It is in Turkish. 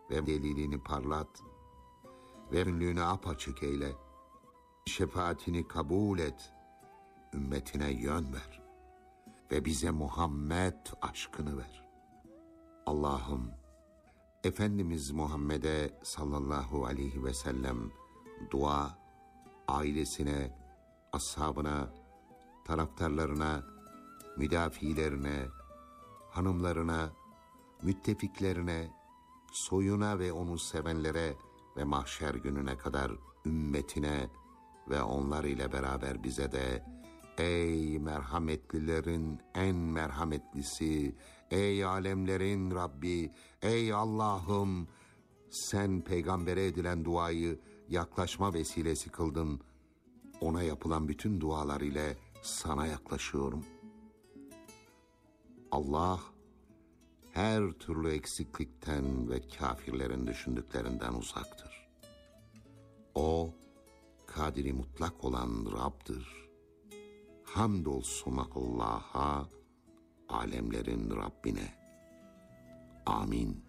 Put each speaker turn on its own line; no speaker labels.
ve delilini parlat ve ünlüğünü apaçık eyle. Şefaatini kabul et, ümmetine yön ver ve bize Muhammed aşkını ver. Allah'ım, Efendimiz Muhammed'e sallallahu aleyhi ve sellem dua, ailesine, ashabına, taraftarlarına, müdafilerine, hanımlarına, müttefiklerine, soyuna ve onu sevenlere ve mahşer gününe kadar ümmetine ve onlar ile beraber bize de ey merhametlilerin en merhametlisi, ey alemlerin Rabbi, ey Allah'ım, sen peygambere edilen duayı yaklaşma vesilesi kıldın. Ona yapılan bütün dualar ile sana yaklaşıyorum. Allah, her türlü eksiklikten ve kafirlerin düşündüklerinden uzaktır. O, kadiri mutlak olan Rab'dır. Hamdolsun Allah'a, alemlerin Rabbine. Amin.